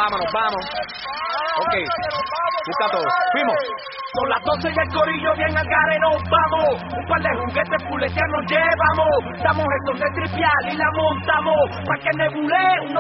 vamos. Ok, busca todo. Fuimos. Son las 12 y el corillo bien al gare nos vamos. Un par de juguetes puleteanos llevamos. Damos el son de tripial y la montamos. Pa' que nebule, uno